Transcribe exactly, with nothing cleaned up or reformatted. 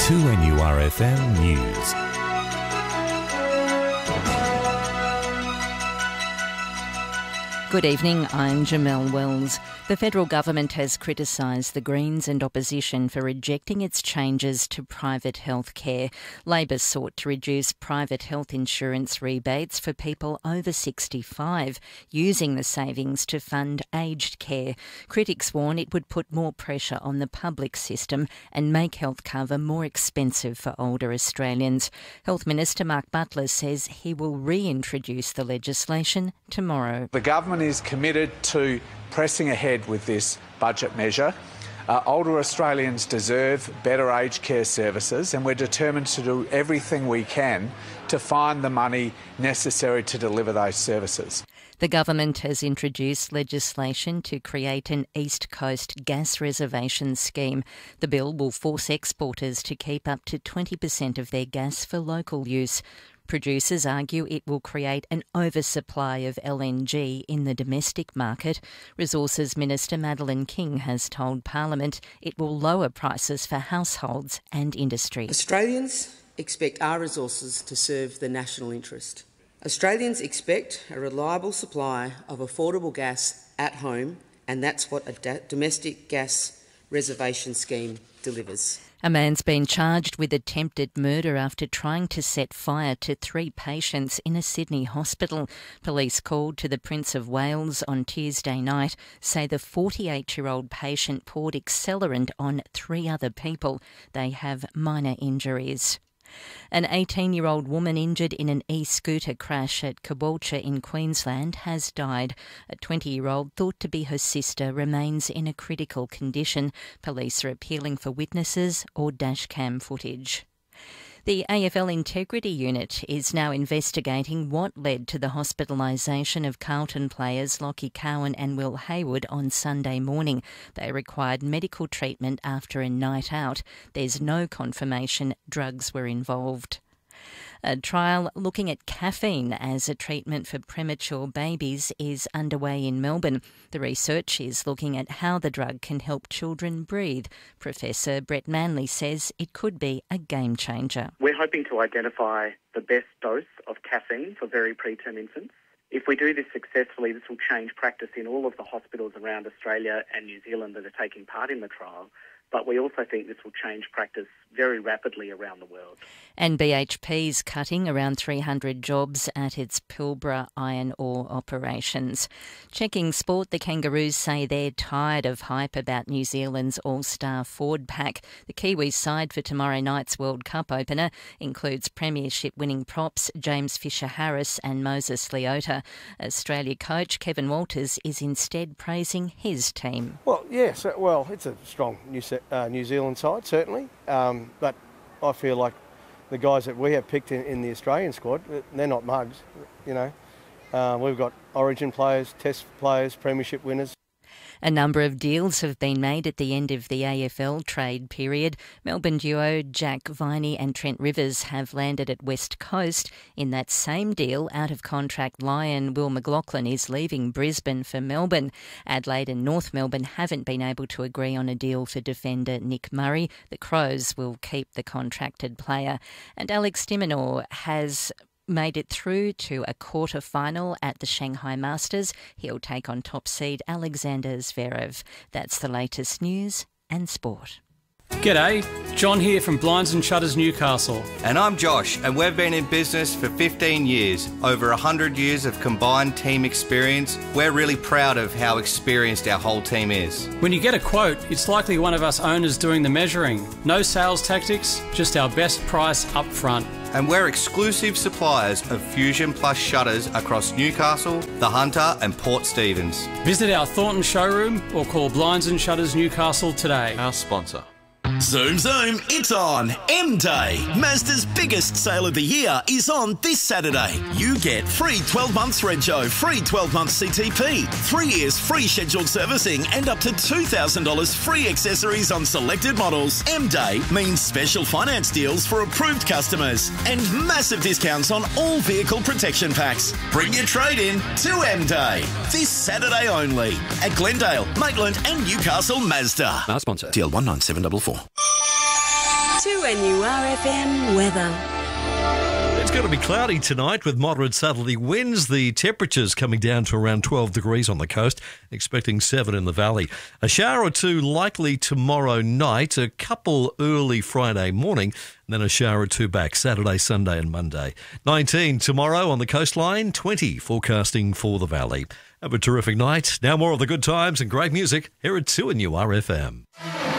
two N U R F M News. Good evening, I'm Jamelle Wells. The federal government has criticised the Greens and opposition for rejecting its changes to private health care. Labor sought to reduce private health insurance rebates for people over sixty-five, using the savings to fund aged care. Critics warn it would put more pressure on the public system and make health cover more expensive for older Australians. Health Minister Mark Butler says he will reintroduce the legislation tomorrow. The government is committed to pressing ahead with this budget measure. Uh, older Australians deserve better aged care services, and we're determined to do everything we can to find the money necessary to deliver those services. The government has introduced legislation to create an East Coast gas reservation scheme. The bill will force exporters to keep up to twenty percent of their gas for local use. Producers argue it will create an oversupply of L N G in the domestic market. Resources Minister Madeleine King has told Parliament it will lower prices for households and industry. Australians expect our resources to serve the national interest. Australians expect a reliable supply of affordable gas at home, and that's what a da- domestic gas reservation scheme delivers. A man's been charged with attempted murder after trying to set fire to three patients in a Sydney hospital. Police called to the Prince of Wales on Tuesday night say the forty-eight-year-old patient poured accelerant on three other people. They have minor injuries. An eighteen-year-old woman injured in an e-scooter crash at Caboolture in Queensland has died. A twenty-year-old thought to be her sister remains in a critical condition. Police are appealing for witnesses or dashcam footage. The A F L Integrity Unit is now investigating what led to the hospitalisation of Carlton players Lockie Cowan and Will Hayward on Sunday morning. They required medical treatment after a night out. There's no confirmation drugs were involved. A trial looking at caffeine as a treatment for premature babies is underway in Melbourne. The research is looking at how the drug can help children breathe. Professor Brett Manley says it could be a game changer. We're hoping to identify the best dose of caffeine for very preterm infants. If we do this successfully, this will change practice in all of the hospitals around Australia and New Zealand that are taking part in the trial. But we also think this will change practice very rapidly around the world. And B H P's cutting around three hundred jobs at its Pilbara iron ore operations. Checking sport, the Kangaroos say they're tired of hype about New Zealand's all-star forward pack. The Kiwis side for tomorrow night's World Cup opener includes premiership-winning props James Fisher-Harris and Moses Leota. Australia coach Kevin Walters is instead praising his team. Well, yes, well, it's a strong New, uh, New Zealand side, certainly. Um, but I feel like the guys that we have picked in, in the Australian squad, they're not mugs, you know. Uh, we've got Origin players, Test players, premiership winners. A number of deals have been made at the end of the A F L trade period. Melbourne duo Jack Viney and Trent Rivers have landed at West Coast. In that same deal, out-of-contract Lion Will McLaughlin is leaving Brisbane for Melbourne. Adelaide and North Melbourne haven't been able to agree on a deal for defender Nick Murray. The Crows will keep the contracted player. And Alex de Minaur has made it through to a quarter-final at the Shanghai Masters. He'll take on top seed Alexander Zverev. That's the latest news and sport. G'day, John here from Blinds and Shutters Newcastle. And I'm Josh, and we've been in business for fifteen years, over one hundred years of combined team experience. We're really proud of how experienced our whole team is. When you get a quote, it's likely one of us owners doing the measuring. No sales tactics, just our best price up front. And we're exclusive suppliers of Fusion Plus shutters across Newcastle, The Hunter and Port Stephens. Visit our Thornton showroom or call Blinds and Shutters Newcastle today. Our sponsor. Zoom, zoom, it's on M-Day. Mazda's biggest sale of the year is on this Saturday. You get free twelve months Rego, free twelve months C T P, three years free scheduled servicing and up to two thousand dollars free accessories on selected models. M-Day means special finance deals for approved customers and massive discounts on all vehicle protection packs. Bring your trade in to M-Day. This Saturday only at Glendale, Maitland and Newcastle Mazda. Our sponsor. Deal one nine seven four four. two N U R F M weather. It's going to be cloudy tonight with moderate southerly winds. The temperatures coming down to around twelve degrees on the coast, expecting seven in the valley. A shower or two likely tomorrow night, a couple early Friday morning, and then a shower or two back Saturday, Sunday and Monday. nineteen tomorrow on the coastline, twenty forecasting for the valley. Have a terrific night. Now more of the good times and great music here at two N U R F M.